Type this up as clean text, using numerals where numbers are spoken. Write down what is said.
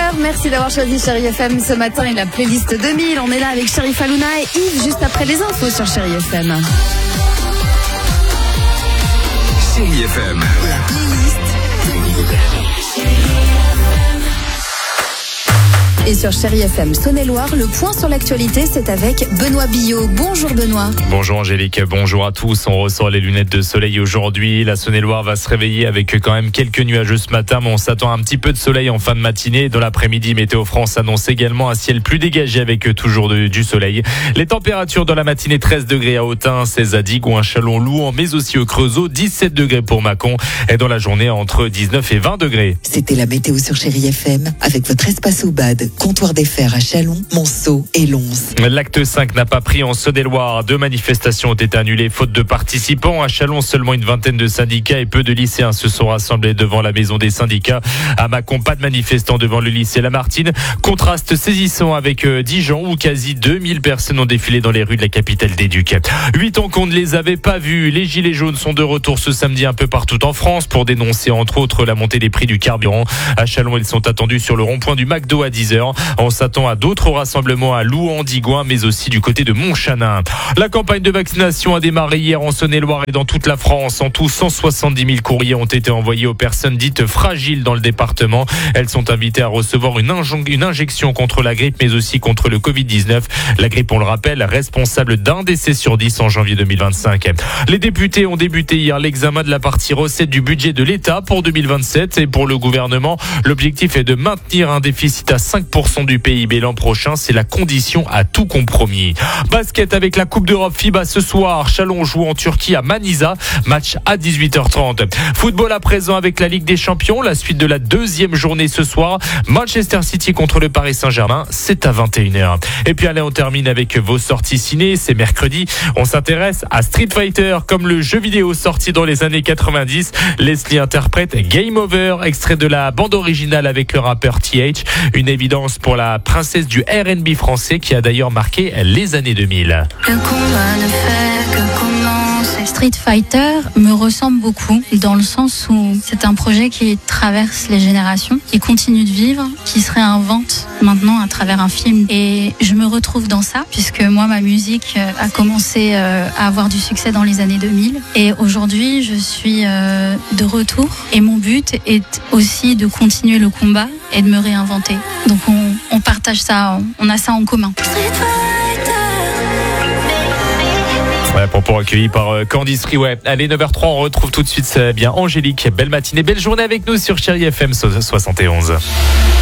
6h, merci d'avoir choisi Chérie FM ce matin et la playlist 2000. On est là avec Cherif Halouna et Yves juste après les infos sur Chérie FM. Chérie FM, la playlist 2000. Et sur Chérie FM Saône-et-Loire, le point sur l'actualité, c'est avec Benoît Billot. Bonjour Benoît. Bonjour Angélique, bonjour à tous. On ressort les lunettes de soleil aujourd'hui. La Saône-et-Loire va se réveiller avec quand même quelques nuageux ce matin, mais on s'attend à un petit peu de soleil en fin de matinée. Dans l'après-midi, Météo France annonce également un ciel plus dégagé avec toujours du soleil. Les températures dans la matinée, 13 degrés à Autun, 16 à Digoin, Châlons, Louhans, mais aussi au Creusot, 17 degrés pour Mâcon. Et dans la journée, entre 19 et 20 degrés. C'était la météo sur Chérie FM avec votre espace au bad. Comptoir des Fers à Châlons, Monceau et Lons. L'acte 5 n'a pas pris en Saône-et-Loire. 2 manifestations ont été annulées faute de participants. À Châlons, seulement une vingtaine de syndicats et peu de lycéens se sont rassemblés devant la maison des syndicats. À Mâcon, pas de manifestants devant le lycée Lamartine. Contraste saisissant avec Dijon où quasi 2000 personnes ont défilé dans les rues de la capitale des Ducs. 8 ans qu'on ne les avait pas vus. Les gilets jaunes sont de retour ce samedi un peu partout en France pour dénoncer entre autres la montée des prix du carburant. À Châlons, ils sont attendus sur le rond-point du McDo à 10h. On s'attend à d'autres rassemblements à Louhans, Digoin, mais aussi du côté de Montchanin. La campagne de vaccination a démarré hier en Saône-et-Loire et dans toute la France. En tout, 170 000 courriers ont été envoyés aux personnes dites fragiles dans le département. Elles sont invitées à recevoir une injection contre la grippe, mais aussi contre le Covid-19. La grippe, on le rappelle, responsable d'un décès sur 10 en janvier 2025. Les députés ont débuté hier l'examen de la partie recettes du budget de l'État pour 2027. Et pour le gouvernement, l'objectif est de maintenir un déficit à 5% du PIB l'an prochain, c'est la condition à tout compromis. Basket avec la Coupe d'Europe FIBA ce soir. Châlons joue en Turquie à Manisa. Match à 18h30. Football à présent avec la Ligue des Champions. La suite de la deuxième journée ce soir. Manchester City contre le Paris Saint-Germain. C'est à 21h. Et puis allez, on termine avec vos sorties ciné. C'est mercredi. On s'intéresse à Street Fighter comme le jeu vidéo sorti dans les années 90. Leslie interprète Game Over, extrait de la bande originale avec le rappeur TH. Une évidence pour la princesse du R&B français qui a d'ailleurs marqué les années 2000. Le combat ne fait que commencer. Street Fighter me ressemble beaucoup dans le sens où c'est un projet qui traverse les générations, qui continue de vivre, qui se réinvente maintenant à travers un film. Et je me retrouve dans ça puisque moi, ma musique a commencé à avoir du succès dans les années 2000. Et aujourd'hui, je suis de retour. Et mon but est aussi de continuer le combat et de me réinventer. Donc on partage ça, on a ça en commun. Ouais, pour accueilli par Candice Riouet. Allez, 9h03, on retrouve tout de suite bien Angélique. Belle matinée, belle journée avec nous sur Chérie FM 71.